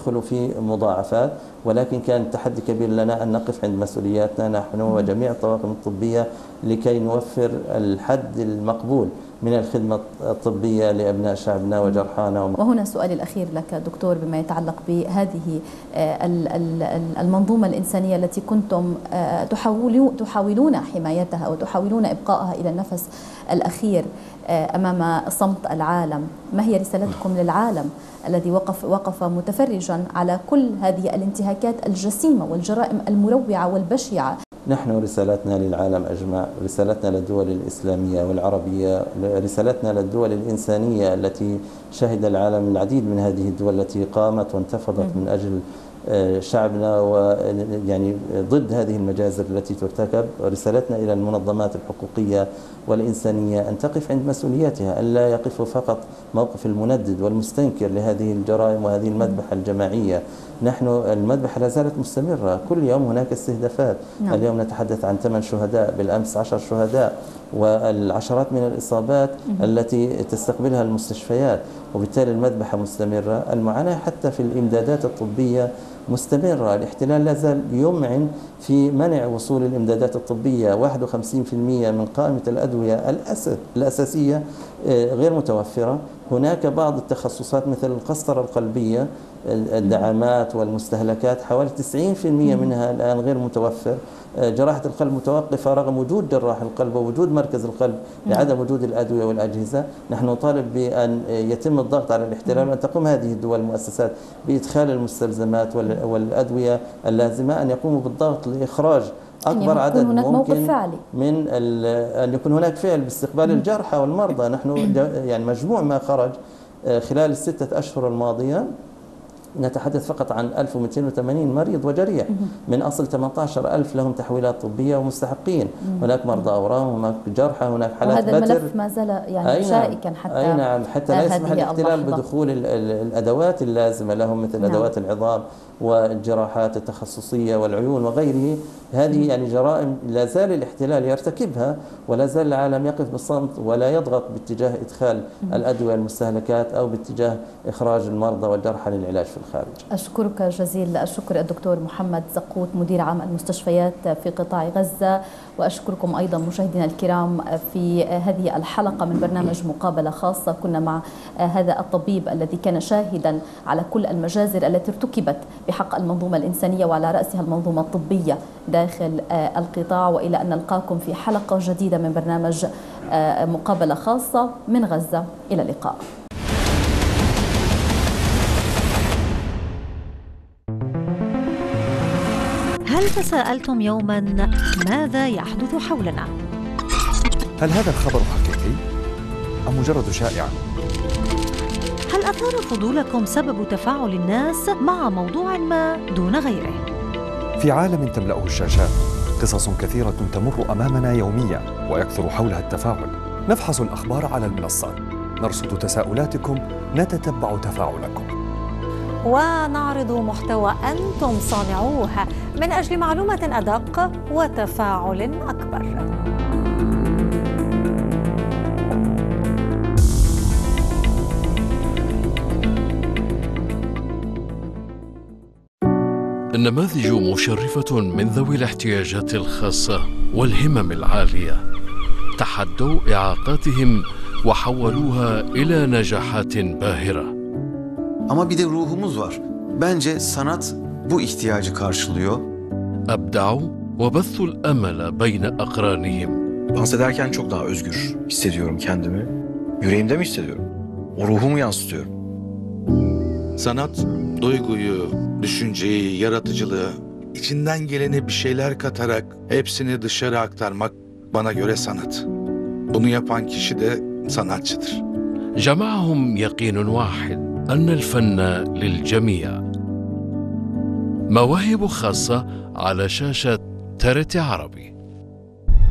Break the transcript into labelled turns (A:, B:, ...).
A: يدخل في مضاعفات، ولكن كان تحدي كبير لنا أن نقف عند مسؤولياتنا نحن وجميع الطواقم الطبية لكي نوفر الحد المقبول من الخدمة الطبية لأبناء شعبنا وجرحانا.
B: وهنا سؤالي الأخير لك دكتور بما يتعلق بهذه المنظومة الإنسانية التي كنتم تحاولون حمايتها وتحاولون إبقائها إلى النفس الأخير أمام صمت العالم. ما هي رسالتكم للعالم الذي وقف متفرجا على كل هذه الانتهاكات الجسيمة والجرائم المروعة والبشعة؟
A: نحن رسالتنا للعالم أجمع، رسالتنا للدول الإسلامية والعربية، رسالتنا للدول الإنسانية التي شهد العالم العديد من هذه الدول التي قامت وانتفضت من أجل شعبنا ويعني ضد هذه المجازر التي ترتكب. رسالتنا إلى المنظمات الحقوقية والإنسانية أن تقف عند مسؤولياتها، أن لا يقفوا فقط موقف المندد والمستنكر لهذه الجرائم وهذه المذبحة الجماعية. نحن المذبحة لا زالت مستمرة، كل يوم هناك استهدافات. اليوم نتحدث عن 8 شهداء، بالأمس 10 شهداء، والعشرات من الإصابات التي تستقبلها المستشفيات، وبالتالي المذبحة مستمرة. المعاناة حتى في الإمدادات الطبية مستمرة. الاحتلال لا زال يمعن في منع وصول الإمدادات الطبية. 51% من قائمة الأدوية الأساسية غير متوفرة. هناك بعض التخصصات مثل القسطرة القلبية، الدعامات والمستهلكات، حوالي 90% منها الآن غير متوفر. جراحة القلب متوقفة رغم وجود جراح القلب ووجود مركز القلب لعدم وجود الأدوية والأجهزة. نحن نطالب بأن يتم الضغط على الاحتلال وأن تقوم هذه الدول المؤسسات بإدخال المستلزمات والأدوية اللازمة، أن يقوموا بالضغط لإخراج أكبر عدد ممكن من أن يكون هناك فعل باستقبال الجرحى والمرضى. نحن يعني مجموع ما خرج خلال ال6 أشهر الماضية نتحدث فقط عن 1280 مريض وجريح من أصل 18,000 لهم تحويلات طبية ومستحقين. هناك مرضى أورام، هناك جرحى، هناك حالات بتر.
B: وهذا الملف ما زال يعني شائكا حتى
A: نعم، حتى لا يسمح الاحتلال بدخول الأدوات اللازمة لهم مثل أدوات العظام والجراحات التخصصية والعيون وغيره. هذه يعني جرائم لا زال الاحتلال يرتكبها، ولا زال العالم يقف بالصمت ولا يضغط باتجاه إدخال الأدوية المستهلكات أو باتجاه إخراج المرضى والجرحى للعلاج في الخارج.
B: أشكرك جزيل الشكر الدكتور محمد زقوت، مدير عام المستشفيات في قطاع غزة. وأشكركم أيضا مشاهدينا الكرام في هذه الحلقة من برنامج مقابلة خاصة. كنا مع هذا الطبيب الذي كان شاهدا على كل المجازر التي ارتكبت بحق المنظومة الإنسانية وعلى رأسها المنظومة الطبية داخل القطاع. وإلى أن نلقاكم في حلقة جديدة من برنامج مقابلة خاصة من غزة. إلى اللقاء.
C: هل تساءلتم يوما ماذا يحدث حولنا؟
D: هل هذا الخبر حقيقي أم مجرد شائعة؟
C: هل أثار فضولكم سبب تفاعل الناس مع موضوع ما دون غيره؟
D: في عالم تملأه الشاشات قصص كثيرة تمر أمامنا يوميا ويكثر حولها التفاعل. نفحص الأخبار على المنصات، نرصد تساؤلاتكم، نتتبع تفاعلكم،
C: ونعرض محتوى أنتم صانعوه من أجل معلومة أدق وتفاعل أكبر.
E: النماذج مشرفة من ذوي الاحتياجات الخاصة والهمم العالية تحدوا إعاقاتهم وحولوها إلى نجاحات باهرة.
F: Ama bir de ruhumuz var. Bence sanat bu ihtiyacı karşılıyor.
E: أبدعوا وبثوا الأمل بين أقرانهم.
F: Dans ederken çok daha özgür hissediyorum kendimi. Yüreğimde mi hissediyorum? O ruhumu yansıtıyorum.
G: Sanat, duyguyu, düşünceyi, yaratıcılığı, içinden geleni bir şeyler katarak hepsini dışarı aktarmak bana göre sanat. Bunu yapan kişi de sanatçıdır.
E: جمعهم يقين واحد أن الفن للجميع. مواهب خاصة على شاشة TRT عربي.